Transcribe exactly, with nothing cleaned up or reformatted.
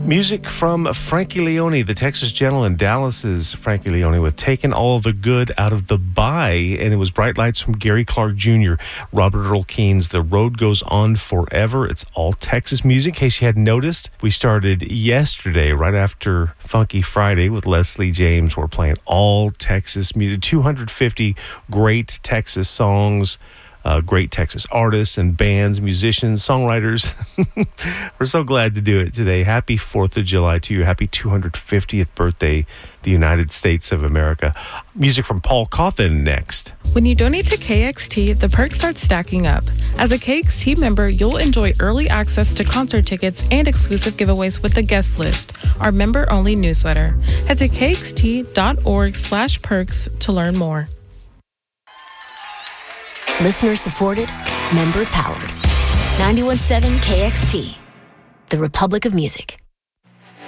Music from Frankie Leone, the Texas General, and Dallas's Frankie Leone with Taking All the Good Out of the Bye. And it was Bright Lights from Gary Clark Junior Robert Earl Keen's The Road Goes On Forever. It's all Texas music. In case you hadn't noticed, we started yesterday, right after Funky Friday with Leslie James. We're playing all Texas music, two hundred fifty great Texas songs. Uh, great Texas artists and bands, musicians, songwriters. We're so glad to do it today. Happy fourth of July to you. Happy two hundred fiftieth birthday, the United States of America. Music from Paul Cawthon next. When you donate to K X T, the perks start stacking up. As a K X T member, you'll enjoy early access to concert tickets and exclusive giveaways with the guest list, our member-only newsletter. Head to kxt.org slash perks to learn more. Listener supported, member powered. ninety-one point seven K X T, the Republic of Music.